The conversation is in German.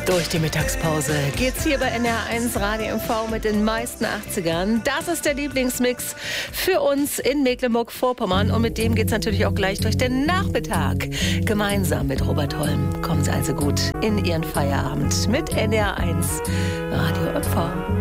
Durch die Mittagspause geht's hier bei NDR1 Radio MV mit den meisten 80ern. Das ist der Lieblingsmix für uns in Mecklenburg-Vorpommern und mit dem geht's natürlich auch gleich durch den Nachmittag. Gemeinsam mit Robert Holm kommen Sie also gut in Ihren Feierabend mit NDR1 Radio MV.